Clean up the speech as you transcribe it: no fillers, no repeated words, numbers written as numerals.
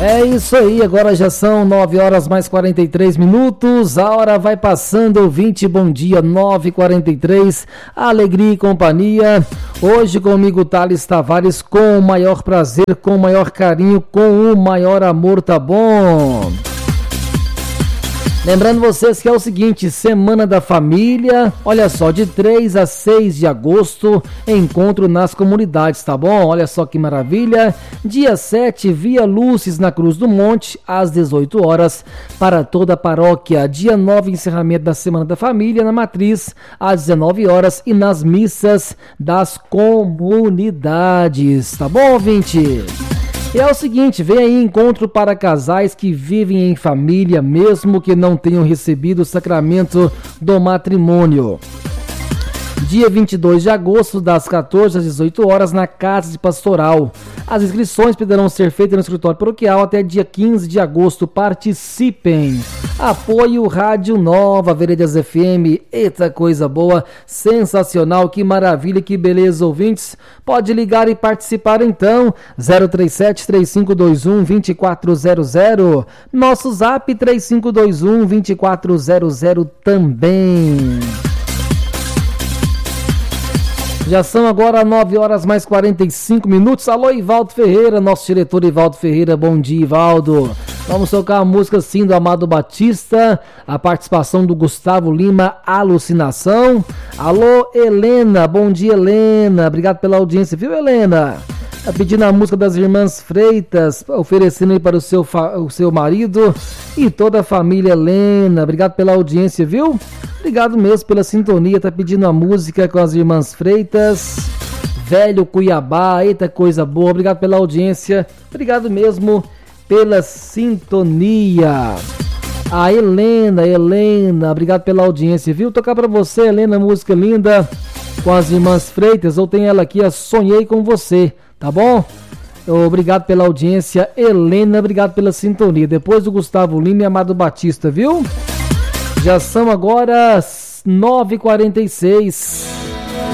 É isso aí, agora já são 9 horas mais 43 minutos, a hora vai passando, ouvinte, bom dia, 9h43, alegria e companhia, hoje comigo Thales Tavares, com o maior prazer, com o maior carinho, com o maior amor, tá bom? Lembrando vocês que é o seguinte, Semana da Família, olha só, de 3 a 6 de agosto, encontro nas comunidades, tá bom? Olha só que maravilha, dia 7, Via Lúcis na Cruz do Monte, às 18 horas, para toda a paróquia. Dia 9, encerramento da Semana da Família na Matriz, às 19 horas, e nas missas das comunidades, tá bom, ouvinte? E é o seguinte, vem aí encontro para casais que vivem em família, mesmo que não tenham recebido o sacramento do matrimônio. Dia 22 de agosto, das 14 às 18 horas, na Casa de Pastoral. As inscrições poderão ser feitas no escritório paroquial até dia 15 de agosto. Participem! Apoio Rádio Nova, Veredas FM. Eita coisa boa, sensacional, que maravilha, que beleza, ouvintes. Pode ligar e participar então. 037-3521-2400. Nosso zap 3521-2400 também. Já são agora 9 horas mais 45 minutos. Alô, Ivaldo Ferreira, nosso diretor Ivaldo Ferreira. Bom dia, Ivaldo. Vamos tocar a música sim do Amado Batista, a participação do Gustavo Lima, Alucinação. Alô, Helena, bom dia, Helena. Obrigado pela audiência, viu, Helena? Tá pedindo a música das Irmãs Freitas, oferecendo aí para o seu marido e toda a família, Helena. Obrigado pela audiência, viu? Obrigado mesmo pela sintonia, tá pedindo a música com as Irmãs Freitas, Velho Cuiabá, eita coisa boa, obrigado pela audiência, obrigado mesmo pela sintonia. A Helena, obrigado pela audiência, viu? Tocar pra você, Helena, música linda com as Irmãs Freitas, ou tem ela aqui, a Sonhei com Você, tá bom? Obrigado pela audiência, Helena, obrigado pela sintonia. Depois do Gustavo Lima e Amado Batista, viu? Já são agora 9h46.